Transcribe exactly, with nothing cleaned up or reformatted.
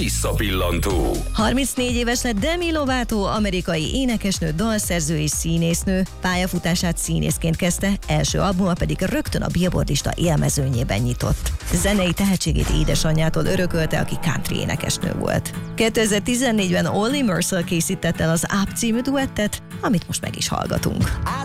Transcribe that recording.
Visszapillantó. harmincnégy éves lett Demi Lovato, amerikai énekesnő, dalszerző és színésznő. Pályafutását színészként kezdte, első albuma pedig rögtön a Billboard lista élmezőnyében nyitott. Zenei tehetségét édesanyjától örökölte, aki country énekesnő volt. kétezer-tizennégyben Olly Mercer készítette el az Up című duettet, amit most meg is hallgatunk.